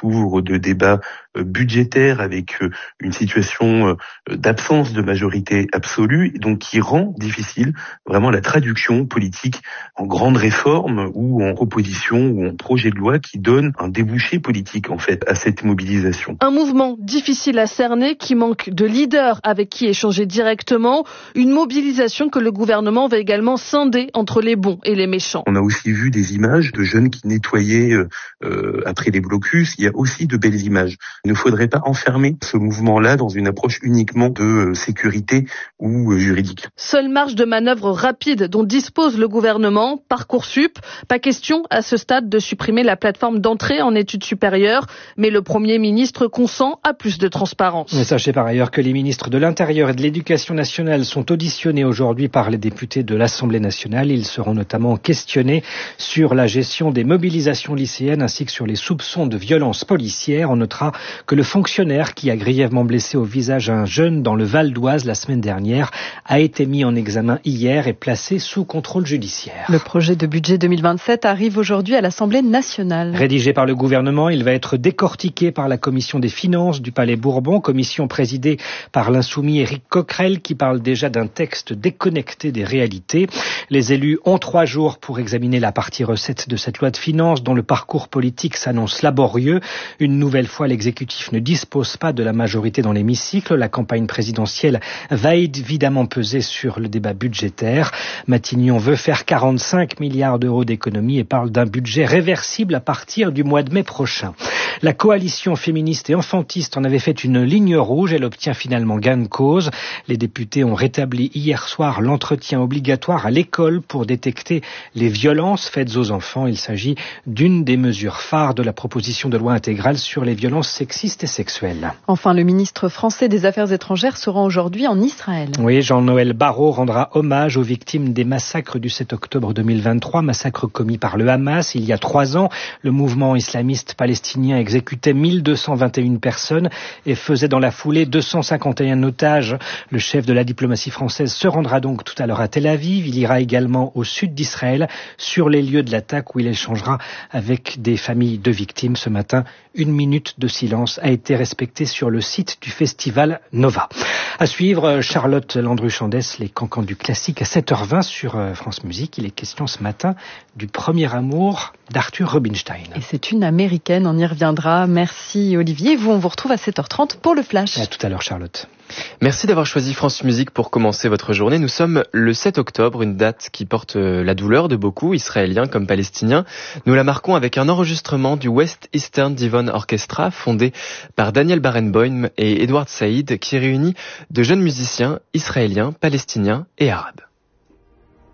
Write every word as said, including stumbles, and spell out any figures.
retour de débats budgétaires avec une situation d'absence de majorité absolue, donc qui rend difficile vraiment la traduction politique en grande réforme ou en proposition ou en projet de loi qui donne un débouché politique en fait à cette mobilisation. Un mouvement difficile à cerner qui manque de leaders avec qui échanger directement, une mobilisation que le gouvernement va également scinder entre les bons et les méchants. On a aussi vu des images de jeunes qui nettoyaient euh, après les blocus. Il y a aussi de belles images. Il ne faudrait pas enfermer ce mouvement-là dans une approche uniquement de euh, sécurité ou euh, juridique. Seule marge de manœuvre rapide dont dispose le gouvernement, Parcoursup. Pas question à ce stade de supprimer la plateforme d'entrée en études supérieures, mais le Premier ministre consent à plus de transparence. Mais sachez par ailleurs que les ministres de l'Intérieur et de l'Éducation nationale sont auditionnés aujourd'hui par les députés de l'Assemblée nationale. Ils seront notamment questionnés sur la gestion des mobilisations lycéennes ainsi que sur les soupçons de violence policière. On notera que le fonctionnaire qui a grièvement blessé au visage un jeune dans le Val d'Oise la semaine dernière a été mis en examen hier et placé sous contrôle judiciaire. Le projet de budget deux mille vingt-sept arrive aujourd'hui à l'Assemblée nationale. Rédigé par le gouvernement, il va être décortiqué par la commission des finances du Palais Bourbon, commission présidée par l'insoumis Éric Coquerel qui parle déjà d'un texte déconnecté des réalités. Les élus ont trois jours pour examiner la partie recette de cette loi de finances dont le parcours politique s'annonce laborieux. Une nouvelle fois, l'exécutif ne dispose pas de la majorité dans l'hémicycle. La campagne présidentielle va évidemment peser sur le débat budgétaire. Matignon veut faire quarante-cinq milliards d'euros d'économies et parle d'un budget réversible à partir du mois de mai prochain. La coalition féministe et enfantiste en avait fait une ligne rouge. Elle obtient finalement gain de cause. Les députés ont rétabli hier soir l'entretien obligatoire à l'école pour détecter les violences faites aux enfants. Il s'agit d'une des mesures phares de la proposition de loi intégrale sur les violences sexistes et sexuelles. Enfin, le ministre français des Affaires étrangères se rend aujourd'hui en Israël. Oui, Jean-Noël Barrot rendra hommage aux victimes des massacres du sept octobre deux mille vingt-trois, massacres commis par le Hamas. Il y a trois ans, le mouvement islamiste palestinien exécutait mille deux cent vingt et une personnes et faisait dans la foulée deux cent cinquante et un otages. Le chef de la diplomatie française se rendra donc tout à l'heure à Tel Aviv. Il ira également au sud d'Israël, sur les lieux de l'attaque où il échangera avec des familles de victimes. Ce matin, une minute de silence a été respectée sur le site du festival Nova. À suivre, Charlotte Landru-Chandès, les cancans du classique à sept heures vingt sur France Musique. Il est question ce matin du premier amour d'Arthur Rubinstein. Et c'est une américaine, on y reviendra. Merci Olivier. Vous, on vous retrouve à sept heures trente pour le Flash. À tout à l'heure Charlotte. Merci d'avoir choisi France Musique pour commencer votre journée. Nous sommes le sept octobre, une date qui porte la douleur de beaucoup, israéliens comme palestiniens. Nous la marquons avec un enregistrement du West Eastern Devon Orchestra, fondé par Daniel Barenboim et Edward Said, qui réunit de jeunes musiciens israéliens, palestiniens et arabes.